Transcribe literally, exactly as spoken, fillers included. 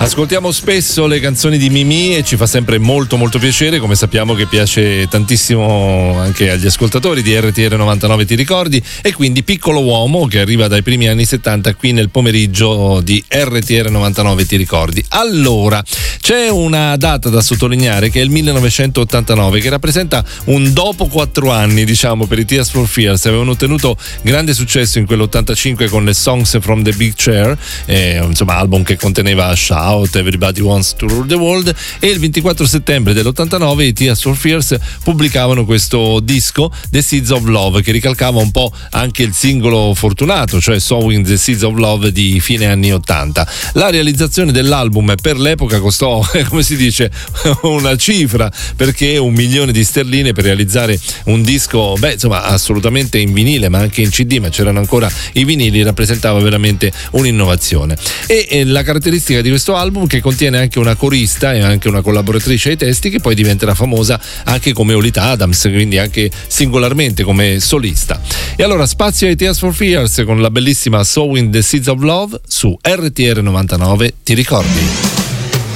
Ascoltiamo spesso le canzoni di Mimì e ci fa sempre molto molto piacere, come sappiamo che piace tantissimo anche agli ascoltatori di R T R novantanove Ti ricordi, e quindi Piccolo Uomo che arriva dai primi anni settanta qui nel pomeriggio di R T R novantanove Ti ricordi. Allora, c'è una data da sottolineare che è il millenovecentottantanove, che rappresenta un dopo quattro anni, diciamo, per i Tears for Fears. Avevano ottenuto grande successo in quell'ottantacinque con le Songs from the Big Chair, eh, insomma album che conteneva Shout, Everybody Wants to Rule the World, e il ventiquattro settembre dell'ottantanove i Tears for Fears pubblicavano questo disco The Seeds of Love, che ricalcava un po' anche il singolo fortunato, cioè Sowing the Seeds of Love di fine anni ottanta. La realizzazione dell'album per l'epoca costò, come si dice, una cifra, perché un milione di sterline per realizzare un disco, beh insomma assolutamente in vinile ma anche in C D, ma c'erano ancora i vinili, rappresentava veramente un'innovazione. E, e la caratteristica di questo album che contiene anche una corista e anche una collaboratrice ai testi, che poi diventerà famosa anche come Olita Adams, quindi anche singolarmente come solista. E allora spazio ai Tears for Fears con la bellissima Sowing the Seeds of Love su R T R novantanove Ti ricordi.